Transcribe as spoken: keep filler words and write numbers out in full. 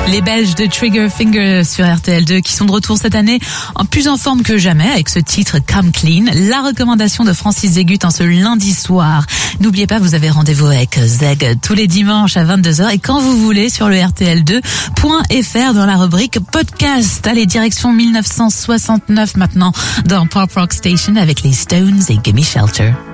Les Belges de Triggerfinger sur R T L deux qui sont de retour cette année en plus en forme que jamais avec ce titre Come Clean. La recommandation de Francis Zégut en ce lundi soir. N'oubliez pas, vous avez rendez-vous avec Zeg tous les dimanches à vingt-deux heures et quand vous voulez sur le R T L deux point F R dans la rubrique podcast. Allez, direction mille neuf cent soixante-neuf maintenant dans Pop Rock Station avec les Stones et Gimme Shelter.